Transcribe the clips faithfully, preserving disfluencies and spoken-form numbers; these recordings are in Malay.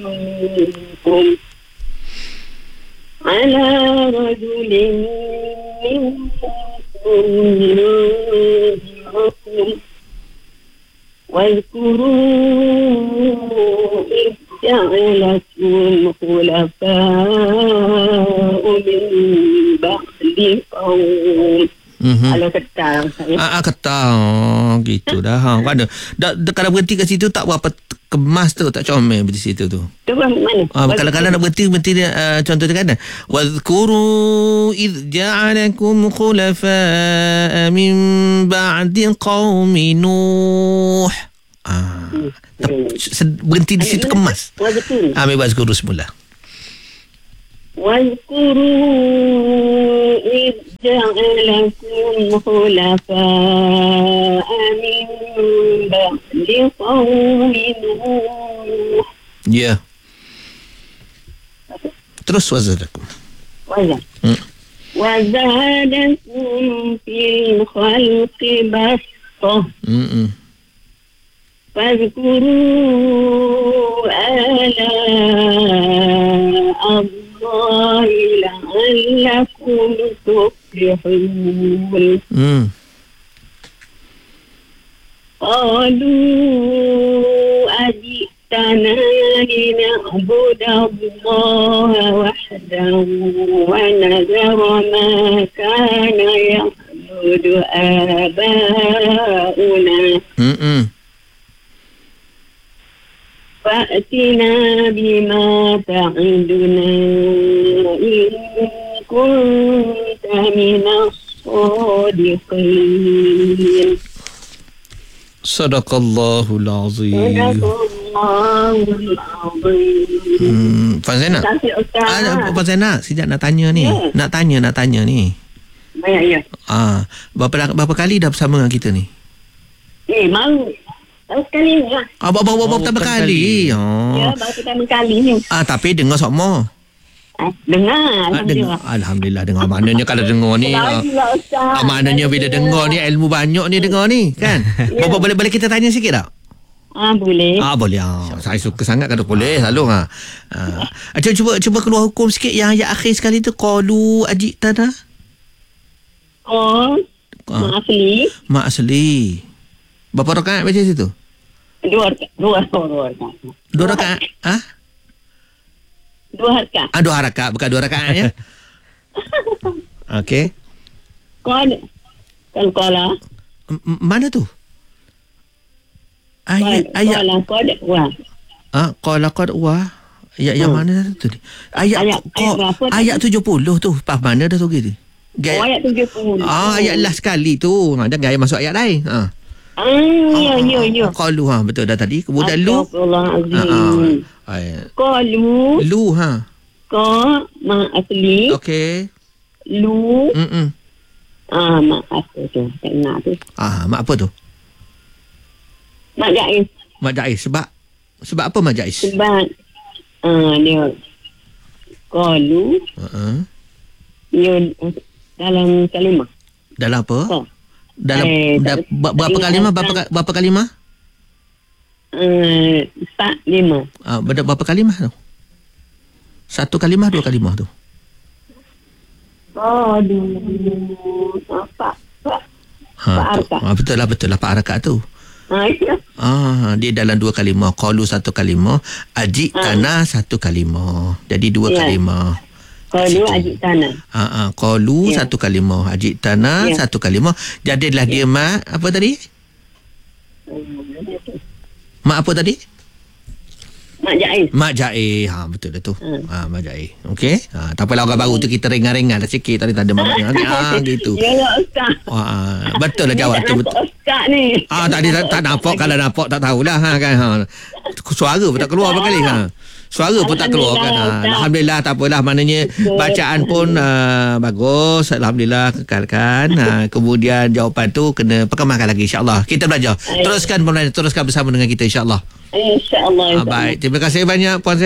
منكم على رجل منكم ينذركم واذكروا إذ جعلكم خلفاء من بعد قوم. Mm-hmm. Kalau ketang saya. Ah, ah ketang oh, gitu dah. Ha, kan ada. Da, da, kalau berhenti kat situ tak berapa kemas tu, tak comel berhenti situ tu. Tu mana? Ah, kalau-kalau nak berhenti berhenti dia uh, contoh dia kan. Wadhkuru id ja'alakum khulafa'a min ba'di qaumi Nuh. Ah, hmm. Berhenti di situ kemas. Betul. Ah, ambil wazkuru semula. واذكروا إذ جعلكم خلفاء من بعد قوم نوح. Ya. Terus wazadakum. Wazad. Hmm. وزادكم في الخلق بسطة. Hmm. فاذكروا آلاء الله لعلكم تفلحون. Hmm. قالوا أجئتنا لنعبد الله وحده ونذر ما كان يعبد آباؤنا. Hmm. فأتنا بما تعدنا إن كنت من الصادقين. Sadaqallahul azim. Sadaqallahul azim. Hmm, Puan Zainab. Ah, Puan Zainab, sejak nak tanya ni. Yeah. Nak tanya, nak tanya ni. Banyak ya. Ah, berapa berapa kali dah bersama dengan kita ni? Eh, mau. Baru sekali ni lah. Ah, baru baru pertama kali. Oh. Ya, baru pertama kali ni. Ah, tapi dengar sokmo. Ah, dengar. Ah, dengar. Alhamdulillah dengar. Maknanya kalau dengar ni. Ah, ah, maknanya bila dengar ni ilmu banyak ni dengar ni, kan? Ya. Bapak boleh boleh kita tanya sikit tak? Ah, boleh. Ah, boleh. Ah, saya suka sangat kalau boleh selalu ah. Ah, cuba cuba cuba keluar hukum sikit yang ayat akhir sekali tu qalu ajitana. Oh. Ah. Mak asli. Mak asli. Berapa rakaat baca situ? Dua rakaat. Dua, dua rakaat. Dua rakaat? Ah? Dua rakaat. Ah, dua rakaat. Bukan dua rakaat ya? Okey. Qad. Kan qala. M- mana tu? Ayat. Ayat. Qala qad wa. Ah, qala qad wa. Ayat yang Hmm. mana tu? Ayat Ayat- ayat, ayat berapa ayat tujuh puluh tu. Pas mana dah tu gitu? Oh, ayat tujuh puluh. Ah, ayat last sekali tu. Ha, jangan ayat masuk ayat lain. Ha. Ah, ya, ya, ya. Qalu ha, betul dah tadi. Kemudian lu. Astagfirullahalazim. Ha, ha. Qalu. Lu ha. Qa ma asli. Okey. Lu. Hmm. Ah, mak apa tu? Tak nak tu. Ah, mak apa tu? Mak Jais. Mak Jais sebab sebab apa Mak Jais? Sebab ah dia qalu. Uh-huh. Dia dalam kalimah. Dalam apa? Qa. Dalam Eh, da, tak- berapa tak kalimah? ingat Berapa kan. berapa kalimah? Ah, empat, lima. Ah, ber- berapa kalimah tu? Satu kalimah, dua kalimah tu. Aduh, apa? Pak. Ha, Pak tu. Arka. Ah, betul lah, betul lah Pak Arakat tu. Ah, ya. Ah, dia dalam dua kalimah. Qalu satu kalimah, ajitana satu kalimah. Jadi dua Ya. kalimah. Qalu ajitana. Ha ah, qalu Ya. satu kalimah, ajitana Ya. satu kalimah. Jadilah dia mak apa tadi? Mak apa tadi? Mak Jais. Mak Jai. Ha, betul dah tu. Hmm. Ha, Mak Jai. Okey. Ha, tak apalah orang baru tu kita ringan-ringan dah sikit tadi tak ada makna. Ha, gitu. Ya lah Ustaz. Ha, betul lah jawab tu. Betul. Ustaz ni. Ah, tadi tak, tak nampak. Kalau nampak tak tahulah ha, kan. Ha. Suara pun tak keluar berapa kali. Ha. Suara pun tak keluar kan. Ha. Alhamdulillah tak apalah. Maknanya bacaan pun uh, bagus. Alhamdulillah kekalkan. Ha. Kemudian jawapan tu kena perkembangkan lagi insyaAllah. Kita belajar. Teruskan, teruskan bersama dengan kita insyaAllah. InsyaAllah. Ha, baik. Terima kasih banyak Puan Zainab.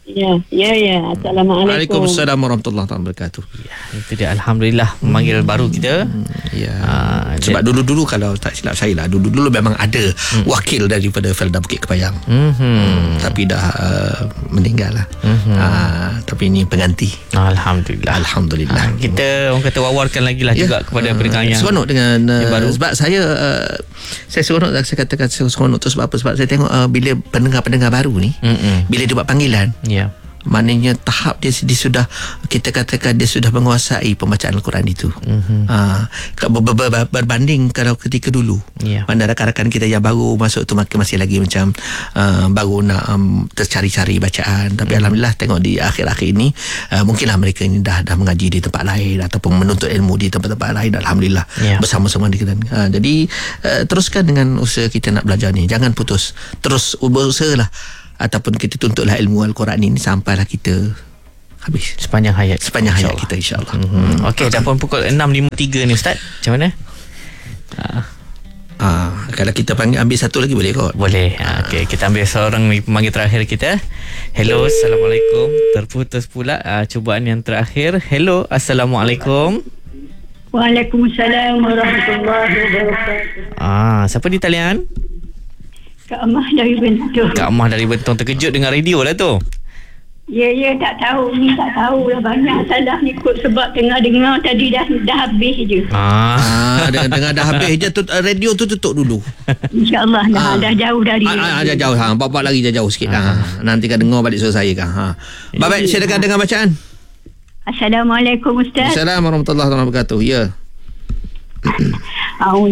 Ya, ya, ya. Assalamualaikum. Waalaikumsalam warahmatullahi wabarakatuh. Ya, itu dia, alhamdulillah memanggil hmm. baru kita. Ya. Ah, Sebab dulu-dulu kalau tak silap saya lah, dulu-dulu memang ada hmm. wakil daripada Felda Bukit Kebayang. Hmm. Hmm, tapi dah uh, meninggal lah. Hmm. Uh, tapi ini pengganti. Alhamdulillah. Alhamdulillah. Ah, kita orang kata wawarkan lagi lah ya. juga kepada uh, pendengar yang seronok dengan uh, baru. Sebab saya uh, saya seronok, saya katakan saya seronok tu sebab apa? Sebab saya tengok uh, bila pendengar-pendengar baru ni, mm-mm. bila dia buat panggilan, yeah. maknanya tahap dia, dia sudah, kita katakan dia sudah menguasai pembacaan Al-Quran itu. Mm-hmm. Uh, ber, ber, ber, berbanding kalau ketika dulu, yeah. mana rakan-rakan kita yang baru masuk tu masih lagi macam uh, baru nak um, tercari-cari bacaan. Tapi mm. alhamdulillah tengok di akhir-akhir ini uh, mungkinlah mereka ini dah dah mengaji di tempat lain ataupun menuntut ilmu di tempat-tempat lain. Alhamdulillah, yeah. bersama-sama dengan uh, jadi uh, teruskan dengan usaha kita nak belajar ni, jangan putus, terus berusahalah ataupun kita tuntutlah ilmu Al-Quran ini sampailah kita habis sepanjang hayat sepanjang hayat kita, insya-Allah. Mm-hmm. Hmm. Okey, dah pun pukul enam lima puluh tiga ni Ustaz. Macam mana? Ah. Ah, kalau kita panggil ambil satu lagi boleh kot? Boleh. Ah. Okey, kita ambil seorang pemanggil terakhir kita. Hello, assalamualaikum. Terputus pula ah, cubaan yang terakhir. Hello, assalamualaikum. Waalaikumsalam warahmatullahi wabarakatuh. Ah, siapa di talian? Kak Amah dari Bentong. Kak Amah dari Bentong, terkejut dengan radio lah tu. Ya, ya, tak tahu ni, tak tahu lah, banyak salah ni kot sebab tengah-dengar tadi dah dah habis je. Ah, dengar dah habis je tu, radio tu tutup dulu. InsyaAllah dah, ah. dah jauh dari. Ah, ah, dah jauh, ha, bapak lagi dah jauh sikit. Ah. Ha. Nanti kan dengar balik suara saya kan. Ha. Baik, saya dekat dengan bacaan. Assalamualaikum Ustaz. Assalamualaikum warahmatullahi wabarakatuh. Ya.